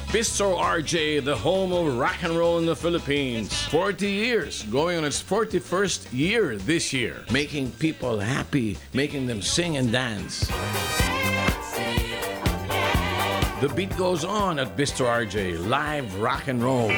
Bistro RJ, the home of rock and roll in the Philippines. 40 years, going on its 41st year this year. Making people happy, making them sing and dance. The beat goes on at Bistro RJ, live rock and roll.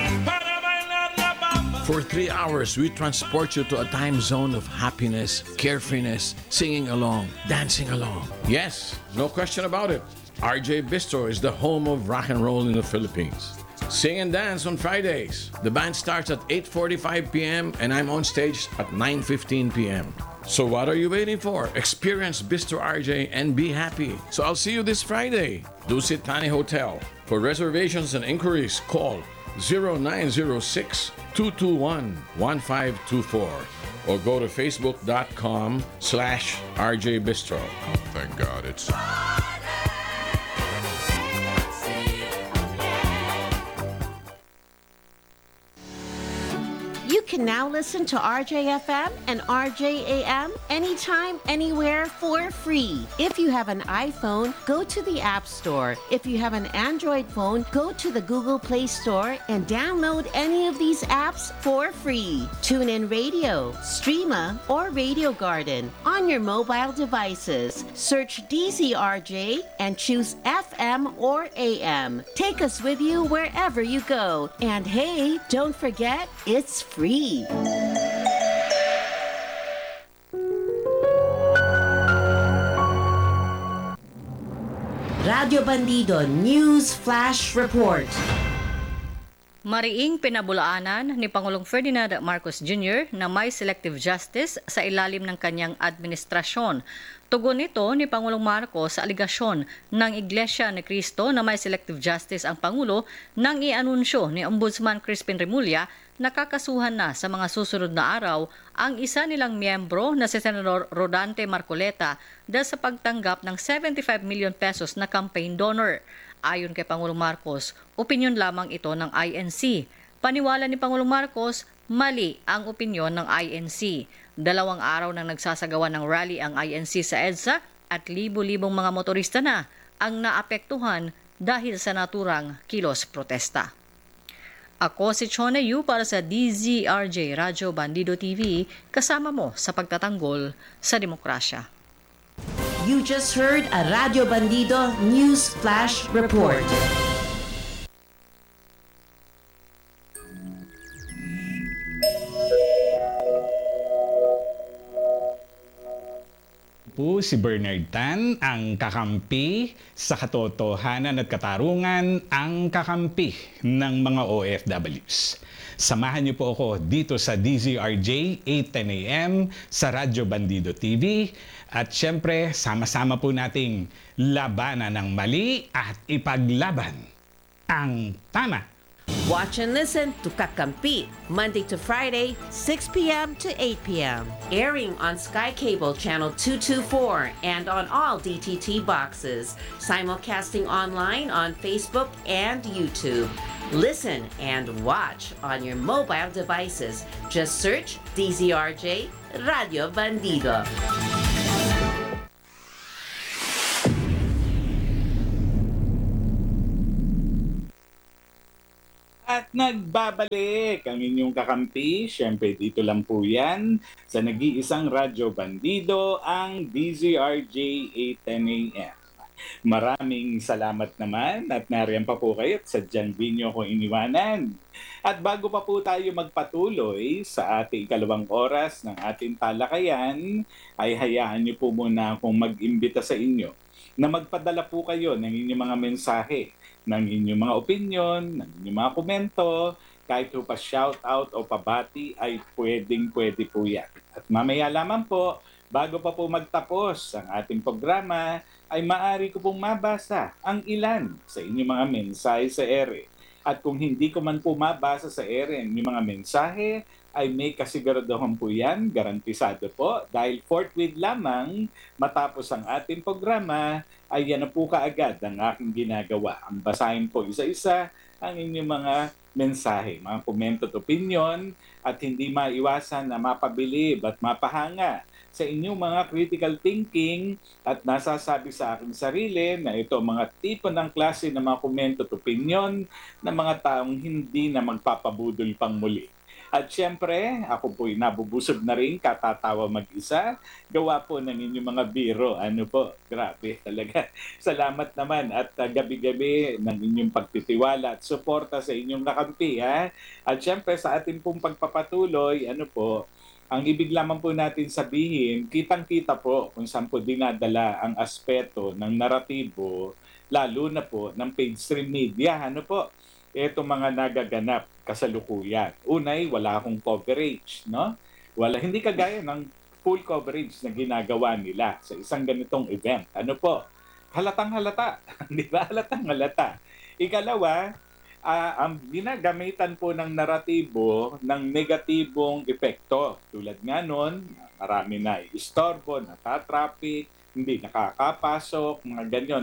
For 3 hours, we transport you to a time zone of happiness, carefreeness, singing along, dancing along. Yes, no question about it. RJ Bistro is the home of rock and roll in the Philippines. Sing and dance on Fridays. The band starts at 8:45 p.m. and I'm on stage at 9:15 p.m. So what are you waiting for? Experience Bistro RJ and be happy. So I'll see you this Friday. Dusit Thani Hotel. For reservations and inquiries, call 0906-221-1524 or go to facebook.com/RJ Bistro. Thank God it's... You can now listen to RJFM and RJAM anytime, anywhere for free. If you have an iPhone, go to the App Store. If you have an Android phone, go to the Google Play Store and download any of these apps for free. TuneIn Radio, Streama, or Radio Garden on your mobile devices. Search DZRJ and choose FM or AM. Take us with you wherever you go. And hey, don't forget, it's free. Radio Bandido News Flash Report. Mariing pinabulaanan ni Pangulong Ferdinand Marcos Jr. na may selective justice sa ilalim ng kanyang administrasyon. Tugon nito ni Pangulong Marcos sa aligasyon ng Iglesia ni Cristo na may selective justice ang Pangulo nang ianunsyo ni Ombudsman Crispin Remulla na kakasuhan na sa mga susunod na araw ang isa nilang miyembro na si Senador Rodante Marcoleta dahil sa pagtanggap ng 75 million pesos na campaign donor. Ayon kay Pangulong Marcos, opinyon lamang ito ng INC. Paniwala ni Pangulong Marcos, mali ang opinyon ng INC. 2 araw nang nagsasagawa ng rally ang INC sa EDSA at libo-libong mga motorista na ang naapektuhan dahil sa naturang kilos protesta. Ako si Chona Yu para sa DZRJ Radyo Bandido TV, kasama mo sa pagtatanggol sa demokrasya. You just heard a Radio Bandido News Flash Report. Po si Bernard Tan, ang kakampi sa katotohanan at katarungan, ang kakampi ng mga OFWs. Samahan niyo po ako dito sa DZRJ 8:10 AM sa Radyo Bandido TV. At syempre, sama-sama po nating labanan ng mali at ipaglaban ang tama. Watch and listen to Kakampi, Monday to Friday, 6 p.m. to 8 p.m. Airing on Sky Cable Channel 224 and on all DTT boxes. Simulcasting online on Facebook and YouTube. Listen and watch on your mobile devices. Just search DZRJ Radio Bandido. At nagbabalik ang inyong kakampi. Siyempre dito lang po yan sa nag-iisang Radyo Bandido, ang DZRJ 8:10 AM. Maraming salamat naman at nariyan pa po kayo at sadyang di nyo ko iniwanan. At bago pa po tayo magpatuloy sa ating ikalawang oras ng ating talakayan, ay hayaan nyo po muna akong mag-imbita sa inyo na magpadala po kayo ng inyong mga mensahe, ng inyong mga opinion, ng inyong mga komento, kahit po pa shoutout o pabati ay pwede po yan. At mamaya lamang po, bago pa po magtapos ang ating programa, ay maaari ko pong mabasa ang ilan sa inyong mga mensahe sa ere. At kung hindi ko man po mabasa sa ere ang inyong mga mensahe, ay may kasiguraduhan po yan, garantisado po, dahil forthwith lamang matapos ang ating programa, ay yan na po kaagad ang aking ginagawa. Ang basahin po isa-isa ang inyong mga mensahe, mga komento at opinion, at hindi maiwasan na mapabilib at mapahanga sa inyong mga critical thinking at nasasabi sa aking sarili na ito mga tipo ng klase ng mga komento at opinion ng mga taong hindi na magpapabudol pang muli. At syempre, ako po'y nabubusog na rin, katatawa mag-isa. Gawa po ng inyong mga biro. Ano po, grabe talaga. Salamat naman at gabi-gabi ng inyong pagtitiwala at suporta sa inyong kakampi. Ha? At syempre, sa ating pong pagpapatuloy, ano po, ang ibig lamang po natin sabihin, kitang-kita po kung saan po dinadala ang aspeto ng naratibo, lalo na po ng mainstream media. Ano po? Ito mga nagaganap kasalukuyan. Unay, wala akong coverage, no? Hindi kagaya ng full coverage na ginagawa nila sa isang ganitong event. Ano po? Halatang halata, di ba? Halatang halata. Ikalawa, ang ginagamitan po ng naratibo ng negatibong epekto. Tulad nga nun, marami na istorbo, natatraffic, hindi nakakapasok, mga ganyan.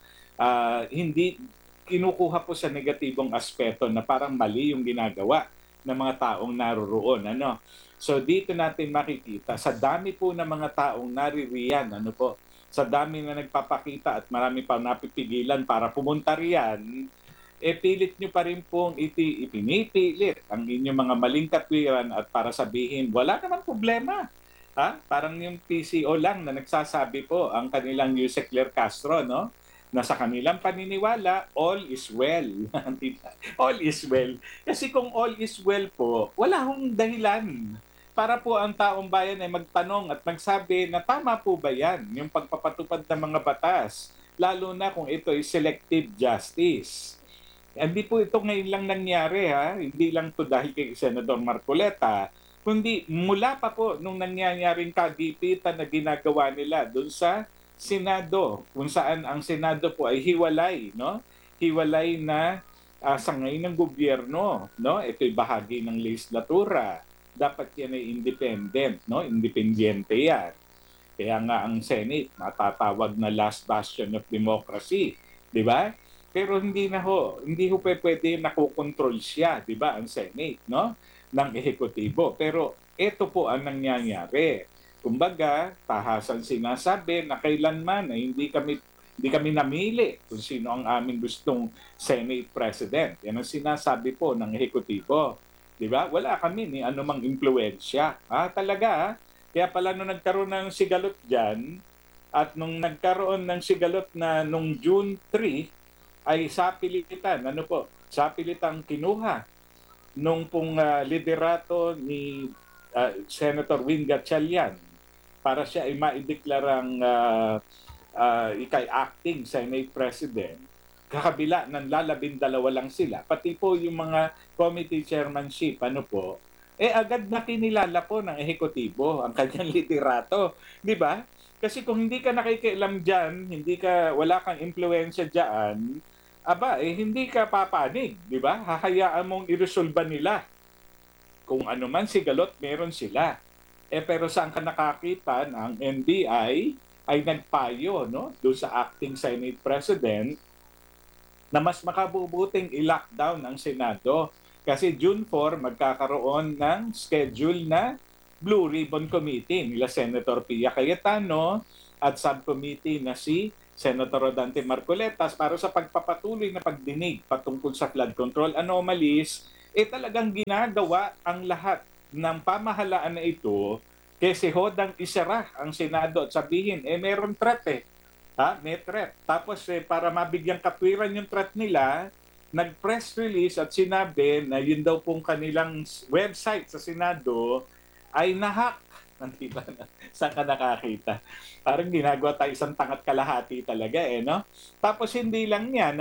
Hindi kinukuha po sa negatibong aspeto na parang mali yung ginagawa ng mga taong naroroon. So dito natin makikita, sa dami po ng mga taong naririyan, sa dami na nagpapakita at marami pa napipigilan para pumunta riyan, pilit nyo pa rin pong ipinipilit ang inyong mga maling katwiran at para sabihin, wala naman problema. Parang yung PCO lang na nagsasabi po ang kanilang Yusek Claire Castro, no? Na sa kanilang paniniwala, all is well. All is well. Kasi kung all is well po, wala hong dahilan para po ang taong bayan ay magtanong at magsabi na tama po ba yan, yung pagpapatupad ng mga batas, lalo na kung ito ay selective justice. Hindi po ito ngayon lang nangyari, hindi lang to dahil kay Senador Marcoleta, kundi mula pa po nung nangyayaring kagipitan na ginagawa nila doon sa Senado, kung saan ang Senado po ay hiwalay, no? Hiwalay na sangay ng gobyerno, no? Ito'y bahagi ng legislatura. Dapat yan ay independent, no? Independiente yan. Kaya nga ang Senate matatawag na last bastion of democracy, di ba? Pero hindi ho pwede nakokontrol siya, di ba, ang Senate, no? Ng ehekutibo. Pero ito po ang nangyayari. Kumbaga, tahasan sinasabi na kailanman ay hindi kami namili kung sino ang aming gustong Senate President. Yan ang sinasabi po ng ehekutibo. Di ba? Wala kami ni anumang impluensya. Talaga. Kaya pala nung nagkaroon ng sigalot dyan, at nung nagkaroon ng sigalot na nung June 3, ay sapilitan, sapilitang kinuha nung pong liderato ni Senator Win Gatchalian para siya ay maideklarang ikay acting Senate President, kakabila ng lalabindalawa lang sila. Pati po yung mga committee chairmanship, agad na kinilala po ng ehekutibo ang kanyang liderato. Di ba? Kasi kung hindi ka nakikialam dyan, wala kang impluensya dyan, hindi ka papanig. Di ba? Hahayaan mong iresolba nila. Kung ano man sigalot, meron sila. Pero saan ka nakakita na ang NBI ay nagpayo, doon sa acting Senate President na mas makabubuting i-lockdown ang Senado. Kasi June 4, magkakaroon ng schedule na Blue Ribbon Committee nila Senator Pia Cayetano at subcommittee na si Senator Rodante Marcoletas para sa pagpapatuloy na pagdinig patungkol sa flood control anomalies, talagang ginagawa ang lahat ng pamahalaan na ito kasi hodang isara ang Senado at sabihin, meron threat may threat. Tapos para mabigyang katwiran yung threat nila, nag-press release at sinabi na yun daw pong kanilang website sa Senado ay nahack. Diba? Saan ka nakakita? Parang ginagawa tayo isang tangat kalahati talaga no? Tapos hindi lang yan,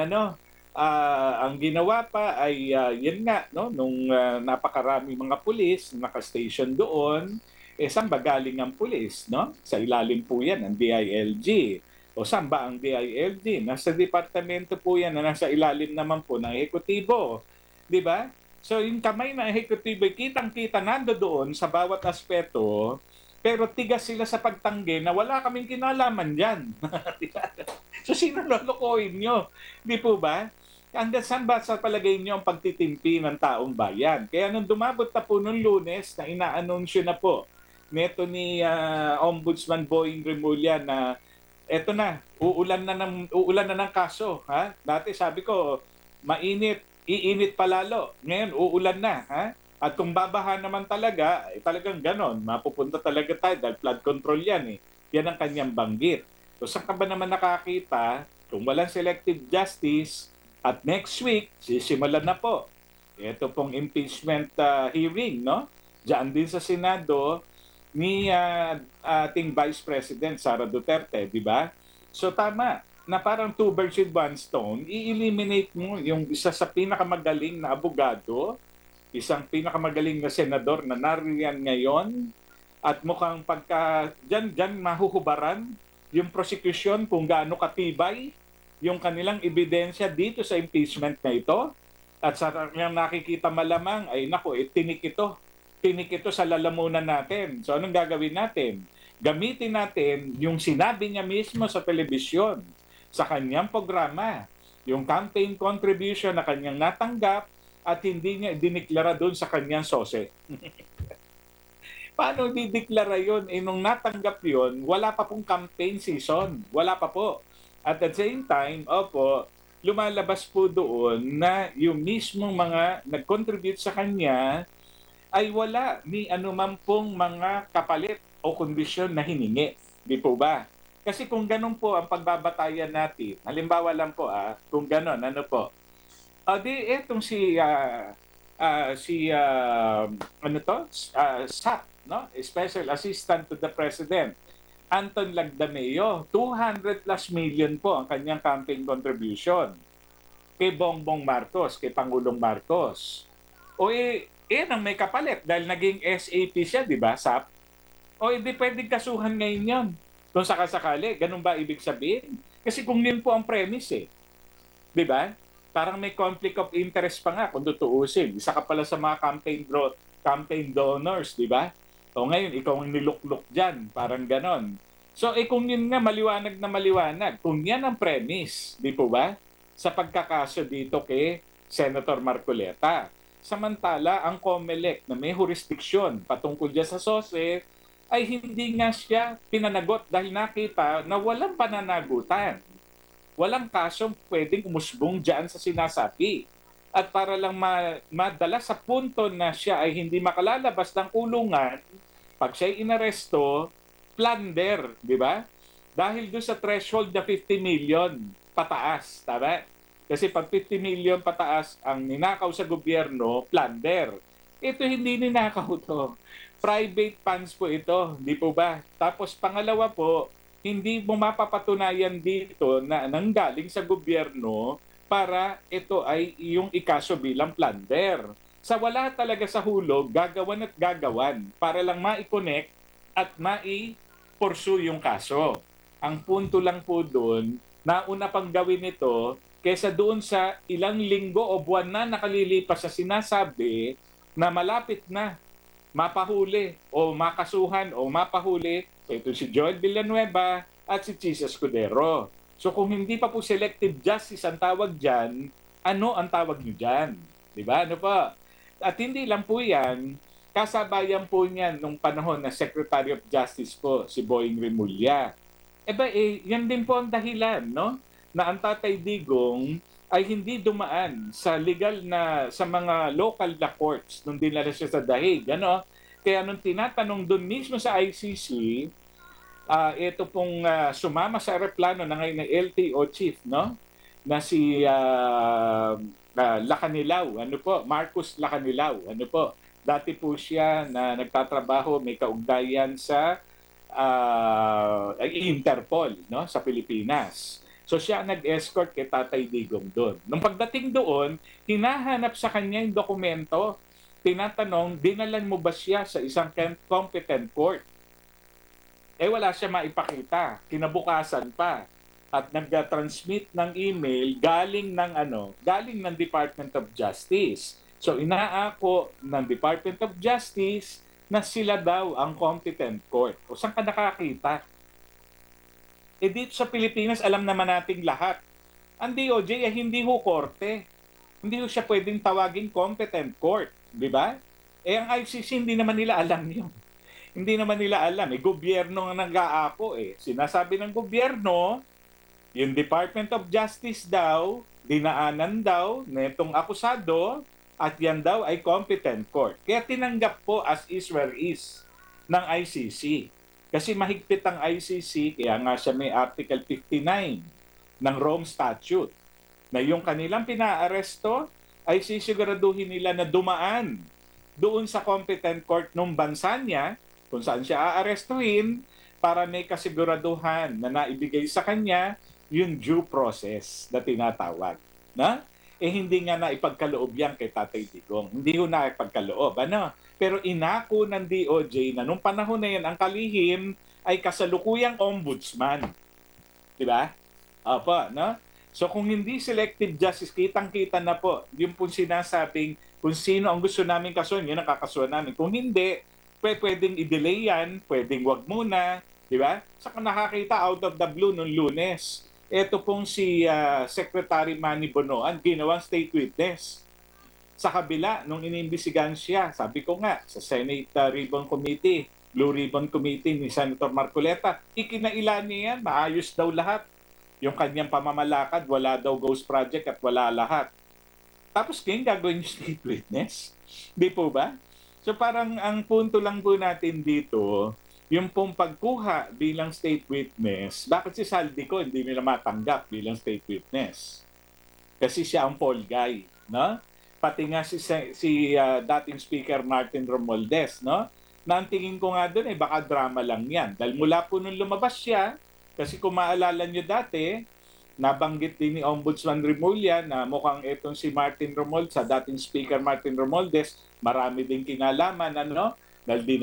ang ginawa pa ay yun nga, nung napakarami mga pulis naka-station doon, saan ba galing ang pulis? Sa ilalim po yan ang DILG. O saan ba ang DILG? Nasa departamento po yan na nasa ilalim naman po ng ehekutibo. Di ba? So yung kamay ng ehekutibo, kitang-kita nando doon sa bawat aspeto, pero tigas sila sa pagtanggi na wala kaming kinalaman dyan. So sino lolokohin nyo? Di po ba? Hanggang saan ba sa palagay niyo ang pagtitimpi ng taong bayan? Kaya nung dumabot na po nung Lunes na inaanunsyo na po neto ni Ombudsman Boying Remulla na eto na, uulan na ng kaso, ha? Dati sabi ko, mainit, iinit palalo. Ngayon uulan na, ha? At kung babaha naman talaga, talagang ganon, mapupunta talaga tayo dahil flood control yan eh. Yan ang kanyang banggit. So saan ka ba naman nakakita kung walang selective justice at next week, sisimulan na po. Ito pong impeachment hearing, no? Diyan din sa Senado ni ating Vice President Sara Duterte, di ba? So tama, na parang two birds with one stone, i-eliminate mo yung isa sa pinakamagaling na abogado, isang pinakamagaling na senador na nariyan ngayon, at mukhang pagka dyan mahuhubaran yung prosecution kung gaano katibay yung kanilang ebidensya dito sa impeachment na ito. At sa kanyang nakikita malamang, ay naku, tinik ito. Tinik ito sa lalamunan natin. So anong gagawin natin? Gamitin natin yung sinabi niya mismo sa telebisyon, sa kanyang programa, yung campaign contribution na kanyang natanggap at hindi niya diniklara doon sa kanyang sose. Paano dideklara yun? Nung natanggap yun, wala pa pong campaign season. Wala pa po. At the same time, lumalabas po doon na yung mismong mga nag-contribute sa kanya ay wala ni anuman pong mga kapalit o kondisyon na hiningi. Di po ba? Kasi kung ganun po ang pagbabatayan natin, halimbawa lang po, kung ganun, ano po, etong SAP, no? Special Assistant to the President, Anton Lagdameo, 200 plus million po ang kanyang campaign contribution kay Bongbong Marcos, kay Pangulong Marcos. Ang may kapalit dahil naging SAP siya, di ba, SAP? Hindi pwedeng kasuhan ngayon yun. Kung sakasakali, ganun ba ibig sabihin? Kasi kung yun po ang premise di ba? Parang may conflict of interest pa nga kung tutuusin. Isa ka pala sa mga campaign donors, di ba? Ngayon, ikaw ang nilukluk dyan. Parang ganon. So, kung yun nga maliwanag na maliwanag, kung yan ang premise, di po ba? Sa pagkakaso dito kay Senator Marcoleta. Samantala, ang COMELEC na may jurisdiction patungkol dyan sa SOSE, ay hindi nga siya pinanagot dahil nakita na walang pananagutan. Walang kasong pwedeng umusbong dyan sa sinasapi. At para lang madala sa punto na siya ay hindi makalalabas ng kulungan, pag siya'y inaresto, plunder, di ba? Dahil doon sa threshold na 50 million pataas, tama? Kasi pag 50 million pataas ang ninakaw sa gobyerno, plunder. Ito hindi ninakaw to. Private funds po ito, di po ba? Tapos pangalawa po, hindi mo mapapatunayan dito na nanggaling sa gobyerno para ito ay iyong ikaso bilang plunder. Sa wala talaga sa hulog, gagawan at gagawan para lang ma-connect at mai-pursue yung kaso. Ang punto lang po doon, nauna pang gawin ito kaysa doon sa ilang linggo o buwan na nakalilipas sa sinasabi na malapit na mapahuli o makasuhan o mapahuli ito si Joel Villanueva at si Chis Escudero. So kung hindi pa po selective justice ang tawag dyan, ano ang tawag nyo dyan? Diba? Ano po? At hindi lang po yan, kasabayan po niyan nung panahon na Secretary of Justice po, si Boying Remulla. Yan din po ang dahilan, no? Na ang Tatay Digong ay hindi dumaan sa legal na, sa mga local na courts nung dinala siya sa Dahig. Ano? Kaya nung tinatanong doon mismo sa ICC, ito pong sumama sa aeroplano na ngayon na LTO chief, no? Na si Lacanilaw, ano po? Marcos Lacanilaw, ano po? Dati po siya na nagtatrabaho, may kaugnayan sa Interpol, no? Sa Pilipinas. So siya nag-escort kay Tatay Digong doon. Nung pagdating doon, hinahanap sa kanya yung dokumento. Tinatanong, dinalan mo ba siya sa isang competent court? Wala siya maipakita. Kinabukasan pa. At nag-transmit ng email galing ng Department of Justice. So inaako ng Department of Justice na sila daw ang competent court. O saan ka nakakita? Dito sa Pilipinas, alam naman nating lahat. ang DOJ ay hindi ho korte. Hindi ho siya pwedeng tawaging competent court, di ba? Ang ICC hindi naman nila alam yun. Hindi naman nila alam. Gobyerno ang nag-aako eh. Sinasabi ng gobyerno, yung Department of Justice daw, dinaanan daw netong akusado at yan daw ay competent court. Kaya tinanggap po as is where is ng ICC. Kasi mahigpit ang ICC, kaya nga siya may Article 59 ng Rome Statute na yung kanilang pinaaresto ay sisiguraduhin nila na dumaan doon sa competent court ng bansa niya kung saan siya aarestuhin para may kasiguraduhan na naibigay sa kanya yung due process na tinatawag. Na? Hindi nga naipagkaloob yan kay Tatay Digong. Hindi ho naipagkaloob. Ano? Pero inako ng DOJ na nung panahon na yan, ang kalihim ay kasalukuyang ombudsman. Diba? Opo, no? So kung hindi selective justice, kitang-kita na po. Yung po sinasabing kung sino ang gusto namin kasuhan, yun ang kakasuhan namin. Kung hindi, pwedeng i-delay yan, pwedeng wag muna. Diba? Saka nakakita out of the blue nung Lunes. Ito pong si Secretary Manny Bonoan, ginawang state witness. Sa kabila, nung inimbisigan siya, sabi ko nga, sa Senate Ribbon Committee, Blue Ribbon Committee ni Senator Marcoleta, ikinailan niya yan, maayos daw lahat. Yung kanyang pamamalakad, wala daw ghost project at wala lahat. Tapos ngayon gagawin yung state witness. Di po ba? So parang ang punto lang po natin dito, yung pong pagkuha bilang state witness, bakit si Saldico hindi nila matanggap bilang state witness? Kasi siya ang fall guy, no? Pati nga si dating Speaker Martin Romualdez, no? Na ang tingin ko nga doon baka drama lang yan. Dahil mula po nung lumabas siya, kasi kung maalala nyo dati, nabanggit din ni Ombudsman Remulla na mukhang itong si Martin Romualdez, sa dating Speaker Martin Romualdez, marami din kinalaman, ano? Dahil